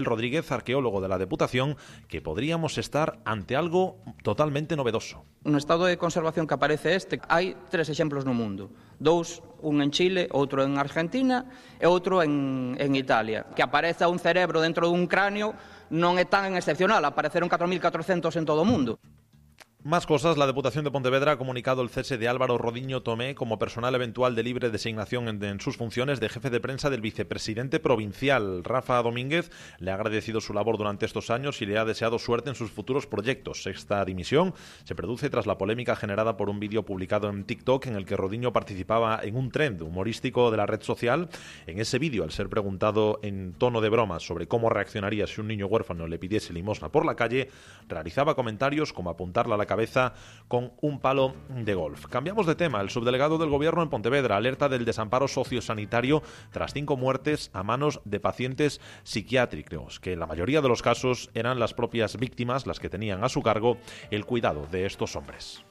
Rodríguez, arqueólogo de la Deputación, que podríamos estar ante algo totalmente novedoso. No estado de conservación que aparece hai 3 exemplos no mundo. 2, un en Chile, outro en Argentina e outro en Italia. Que apareza un cerebro dentro dun cráneo non é tan excepcional, apareceron 4.400 en todo o mundo. Más cosas, la Deputación de Pontevedra ha comunicado el cese de Álvaro Rodiño Tomé como personal eventual de libre designación en sus funciones de jefe de prensa del vicepresidente provincial. Rafa Domínguez le ha agradecido su labor durante estos años y le ha deseado suerte en sus futuros proyectos. Esta dimisión se produce tras la polémica generada por un vídeo publicado en TikTok en el que Rodiño participaba en un trend humorístico de la red social. En ese vídeo, al ser preguntado en tono de broma sobre cómo reaccionaría si un niño huérfano le pidiese limosna por la calle, realizaba comentarios como apuntarle a la cabeza con un palo de golf. Cambiamos de tema. El subdelegado del Gobierno en Pontevedra alerta del desamparo sociosanitario tras 5 muertes a manos de pacientes psiquiátricos, que en la mayoría de los casos eran las propias víctimas las que tenían a su cargo el cuidado de estos hombres.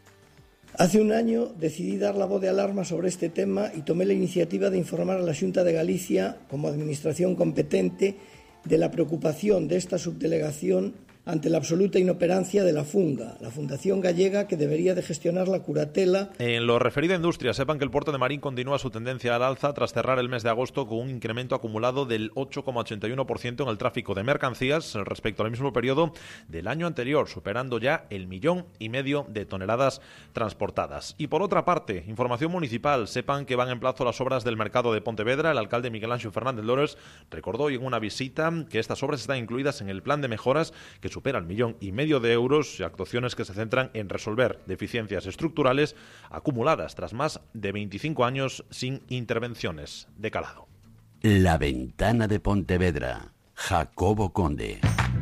Hace un año decidí dar la voz de alarma sobre este tema y tomé la iniciativa de informar a la Xunta de Galicia, como administración competente, de la preocupación de esta subdelegación ante la absoluta inoperancia de la FUNGA, la Fundación Gallega que debería de gestionar la curatela. En lo referido a industria, sepan que el puerto de Marín continúa su tendencia al alza tras cerrar el mes de agosto con un incremento acumulado del 8,81% en el tráfico de mercancías respecto al mismo periodo del año anterior, superando ya el 1,5 millón de toneladas transportadas. Y por otra parte, información municipal, sepan que van en plazo las obras del mercado de Pontevedra. El alcalde Miguel Ángel Fernández Lores recordó hoy en una visita que estas obras están incluidas en el plan de mejoras que supera el 1,5 millón de euros y actuaciones que se centran en resolver deficiencias estructurales acumuladas tras más de 25 años sin intervenciones de calado. La ventana de Pontevedra, Jacobo Conde.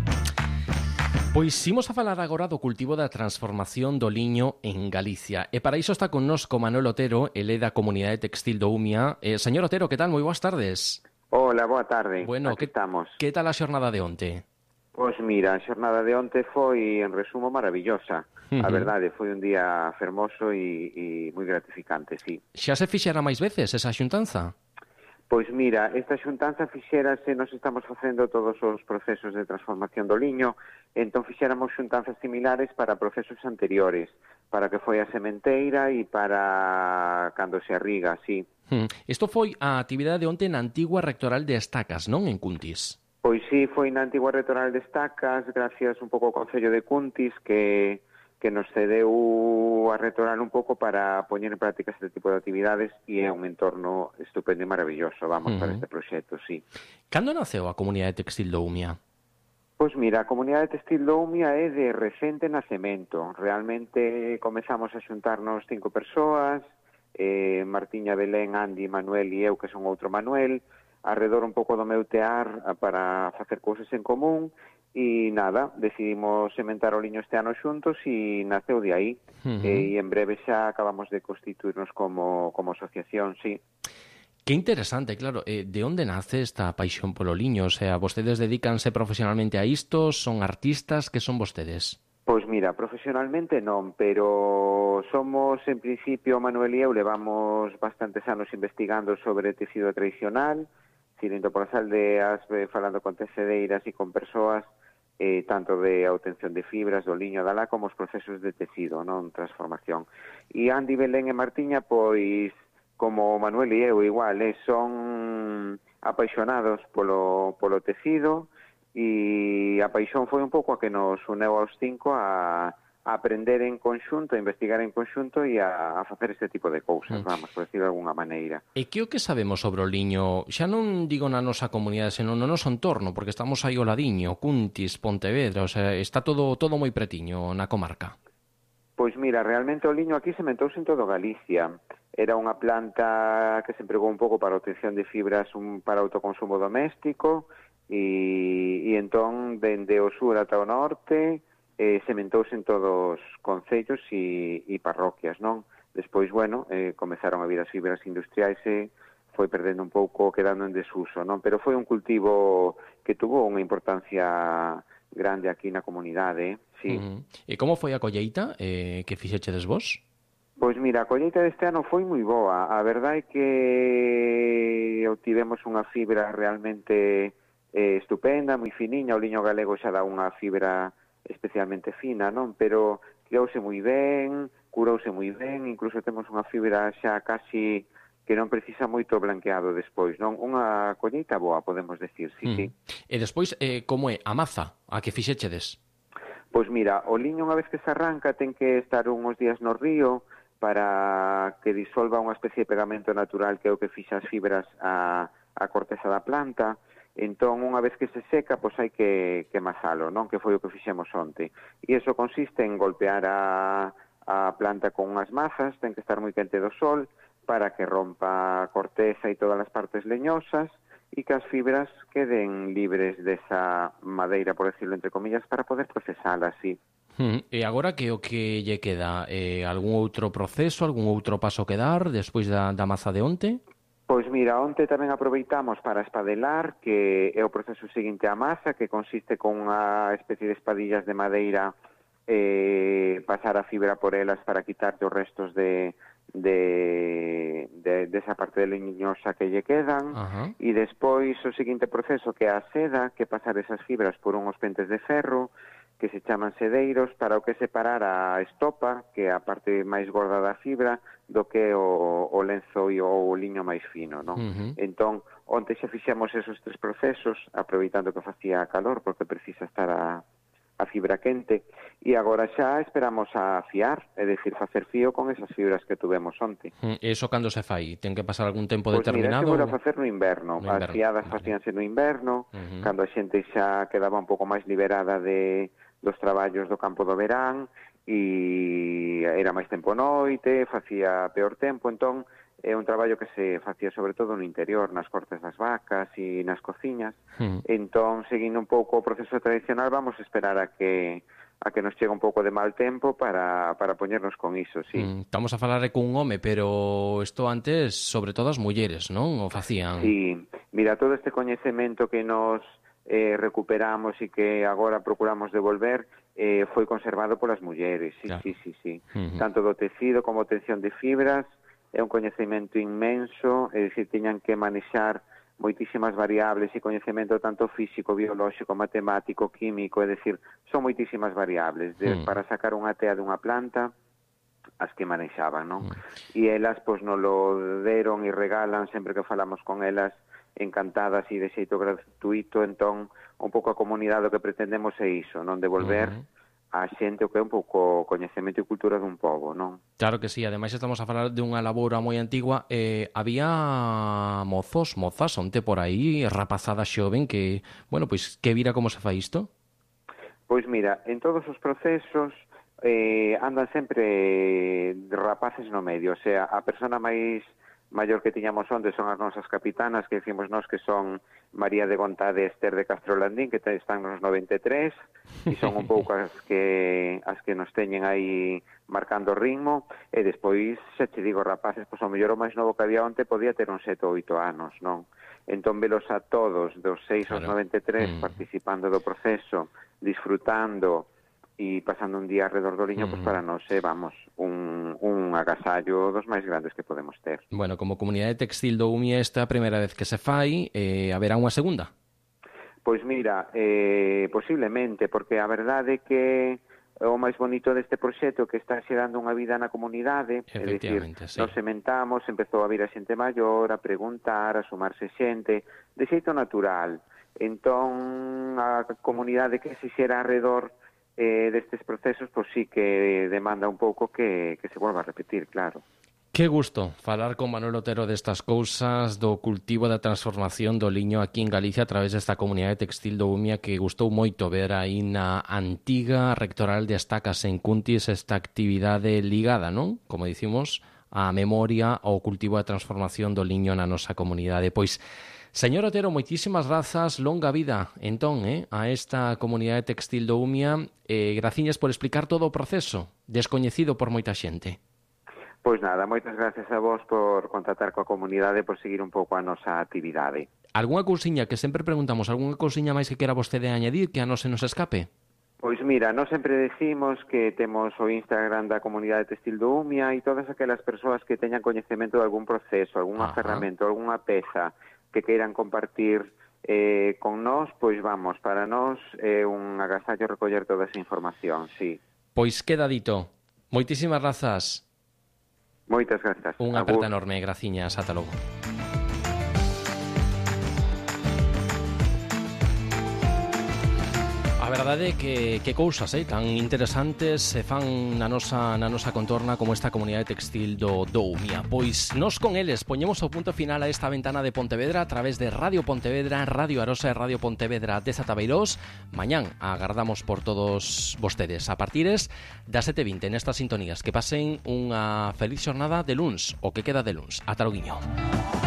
Pois imos a falar agora do cultivo da transformación do liño en Galicia. E para iso está connosco Manuel Otero, ele da Comunidade Textil do UMIA. Señor Otero, que tal? Moi boas tardes. Hola, boa tarde. Bueno, aquí estamos. Que tal a xornada de onte? Pois mira, a xornada de onte foi, en resumo, maravillosa. A verdade, foi un día fermoso e moi gratificante, sí. Xa se fixera máis veces esa xuntanza? Pois mira, esta xuntanza fixérase, nos estamos facendo todos os procesos de transformación do liño, entón fixéramos xuntanzas similares para procesos anteriores, para que foi a sementeira e para cando se arriga, sí. Isto foi a actividade de onte na antigua rectoral de Estacas, non? En Cuntis. Pois sí, foi na antigua rectoral de Estacas, gracias un pouco ao Concello de Cuntis, que nos cedeu a rectoral un pouco para poñer en práctica este tipo de actividades e é un entorno estupendo e maravilloso, vamos, para este proxecto, sí. Cando naceu a Comunidade Textil do UMIA? Pois mira, a Comunidade Textil do UMIA é de recente nacemento. Realmente comezamos a xuntarnos 5 persoas, Martiña, Belén, Andy, Manuel e eu, que son outro Manuel, arredor un pouco do meu tear para facer cousas en común e nada, decidimos sementar o liño este ano xuntos e naceu de aí e en breve xa acabamos de constituirnos como asociación, sí. Que interesante, claro. De onde nace esta paixón polo liño? O sea, vostedes dedícanse profesionalmente a isto? Son artistas? Que son vostedes? Pois mira, profesionalmente non, pero somos, en principio, Manuel e eu levamos bastantes anos investigando sobre tecido tradicional, indo por as aldeas, falando con tecedeiras e con persoas, tanto de obtención de fibras, do liño, da lá, como os procesos de tecido, non? Transformación. E Andy, Belén e Martiña, pois, como Manuel e eu, igual, son apaixonados polo tecido, e a paixón foi un pouco a que nos uneu aos 5 a aprender en conxunto, a investigar en conxunto e a facer este tipo de cousas, vamos, por decirlo de alguna maneira. E que o que sabemos sobre o liño, xa non digo na nosa comunidade, senón no noso entorno, porque estamos aí ao ladiño, Cuntis, Pontevedra, o sea, está todo moi pretiño na comarca. Pois mira, realmente o liño aquí sementouse en todo Galicia. Era unha planta que se empregou un pouco para a obtención de fibras para autoconsumo doméstico e entón, dende o sur ata o norte, sementouse en todos os concellos e parroquias, non? Despois, bueno, comezaron a vir as fibras industriais e foi perdendo un pouco, quedando en desuso, non? Pero foi un cultivo que tuvo unha importancia grande aquí na comunidade, sí. E como foi a colleita que fixechedes vos? Pois mira, a colleita deste ano foi moi boa. A verdade é que obtivemos unha fibra realmente estupenda, moi finiña, o liño galego xa dá unha fibra especialmente fina, non? Pero criouse moi ben, curouse moi ben, incluso temos unha fibra xa casi que non precisa moito blanqueado despois, non? Unha colleita boa, podemos decir, sí. E despois, como é a maza a que fixechedes? Pois mira, o liño unha vez que se arranca ten que estar uns días no río para que disolva unha especie de pegamento natural que é o que fixa as fibras a corteza da planta. Entón, unha vez que se seca, pois hai que masalo, non? Que foi o que fixemos onte. E iso consiste en golpear a planta con unhas mazas, ten que estar moi quente do sol, para que rompa a corteza e todas as partes leñosas, e que as fibras queden libres desa madeira, por decirlo entre comillas, para poder procesala así. E agora que o que lle queda? Algún outro proceso, algún outro paso que dar despois da maza de onte? Pois mira, onte tamén aproveitamos para espadelar, que é o proceso seguinte á masa, que consiste con unha especie de espadillas de madeira, pasar a fibra por elas para quitarte os restos desa parte de leñosa que lle quedan. E despois o seguinte proceso, que é a seda, que pasar esas fibras por unhos pentes de ferro, que se chaman sedeiros, para o que separar a estopa, que é a parte máis gorda da fibra, do que o lenzo e o liño máis fino, non? Entón, onte xa fixemos esos tres procesos, aproveitando que facía calor, porque precisa estar a fibra quente, e agora xa esperamos a fiar, é dicir, facer fío con esas fibras que tuvemos onte. E iso cando se fai? Ten que pasar algún tempo Pois determinado? Mira, seguro a facer no inverno. As fiadas facíanse no inverno, cando a xente xa quedaba un pouco máis liberada dos traballos do campo do verán, e era máis tempo noite, facía peor tempo, entón é un traballo que se facía sobre todo no interior, nas cortes das vacas e nas cociñas. Entón, seguindo un pouco o proceso tradicional, vamos a esperar a que nos chegue un pouco de mal tempo para poñernos con iso, sí. Estamos a falar con un home, pero isto antes, sobre todo as mulleres, non? O facían? Sí, mira, todo este coñecemento que nos recuperamos e que agora procuramos devolver foi conservado polas mulleres, sí, claro. Sí. Tanto do tecido como obtención de fibras, é un coñecemento inmenso, é dicir, tiñan que manexar moitísimas variables e coñecemento tanto físico, biolóxico, matemático, químico, é dicir, son moitísimas variables para sacar unha tea dunha planta, as que manexaban, non? E elas, pois, nos lo deron e regalan sempre que falamos con elas, encantadas e de xeito gratuito. Entón, un pouco a comunidade o que pretendemos é iso, non? Devolver a xente o que é un pouco coñecemento e cultura dun pobo, non? Claro que sí, ademais estamos a falar de unha labora moi antigua. Había mozas onte por aí, rapazada xoven que, bueno, pois que vira como se fai isto? Pois mira, en todos os procesos andan sempre rapaces no medio, o sea, a persona máis maior que tiñamos onde son as nosas capitanas, que decimos nós que son María de Gontade e Esther de Castrolandín, que están nos 93, e son un pouco as que nos teñen aí marcando o ritmo, e despois, xa te digo, rapaces, pois o mellor o máis novo que había onte podía ter uns 7 ou 8 anos, non? Entón, velos a todos, dos 6 aos 93, participando do proceso, disfrutando e pasando un día alrededor do liño, pois para nós vamos, un agasallo dos máis grandes que podemos ter. Bueno, como comunidade textil do UMI, esta é a primeira vez que se fai, haberá unha segunda? Pois mira, posiblemente, porque a verdade é que o máis bonito deste proxecto que está xerando unha vida na comunidade, é dicir, sí. Nos sementamos, empezou a vir a xente maior, a preguntar, a sumarse xente, de xeito natural. Entón, a comunidade que se xera alrededor destes procesos, pois sí que demanda un pouco que se volva a repetir, claro. Que gusto falar con Manuel Otero destas cousas, do cultivo da transformación do liño aquí en Galicia a través desta comunidade textil do Umia, que gustou moito ver aí na antiga rectoral de Estacas en Cuntis esta actividade ligada, non? Como dicimos, a memoria ao cultivo da transformación do liño na nosa comunidade. Pois, señor Otero, moitísimas grazas, longa vida, entón, a esta comunidade textil do Umia, graciñas por explicar todo o proceso, descoñecido por moita xente. Pois nada, moitas gracias a vos por contactar coa comunidade, por seguir un pouco a nosa actividade. Algúnha cousiña que sempre preguntamos, algúnha cousiña máis que quera vostede añadir que a non se nos escape? Pois mira, nós sempre decimos que temos o Instagram da comunidade textil do Umia e todas aquelas persoas que teñan coñecemento de algún proceso, algunha ferramenta, algunha peza que queiran compartir con nós, pois vamos, para nós é un agasallo recoller toda esa información, sí. Pois queda dito. Moitísimas grazas. Moitas grazas. Unha aperta enorme, graciñas, ata logo. A verdade é que cousas tan interesantes se fan na nosa contorna como esta comunidade textil do Umia. Pois nós con eles poñemos o punto final a esta ventana de Pontevedra a través de Radio Pontevedra, Radio Arosa e Radio Pontevedra de Satabeirós. Mañán agardamos por todos vostedes a partires das 7:20 nestas sintonías. Que pasen unha feliz xornada de luns, o que queda de luns. Ata loguiño.